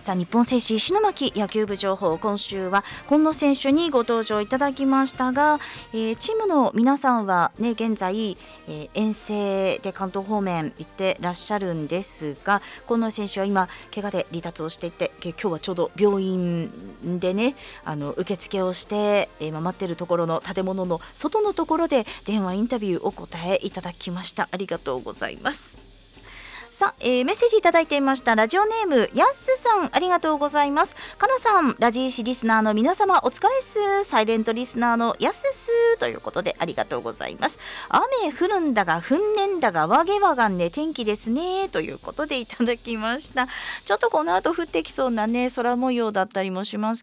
さあ日本製紙石巻野球部情報、今週は今野選手にご登場いただきましたが、チームの皆さんはね現在、遠征で関東方面行ってらっしゃるんですが、今野選手は今怪我で離脱をしていて、今日はちょうど病院でね受付をして、待っているところの建物の外のところで電話インタビューお答えいただきました。ありがとうございます。さあ、メッセージいただいていました。ラジオネームやすさん、ありがとうございます。かなさん、ラジーシリスナーの皆様お疲れっす。サイレントリスナーのやすすということでありがとうございます。雨降るんだが降んねんだがわげわがんね天気ですねということでいただきました。ちょっとこの後降ってきそうなね空模様だったりもします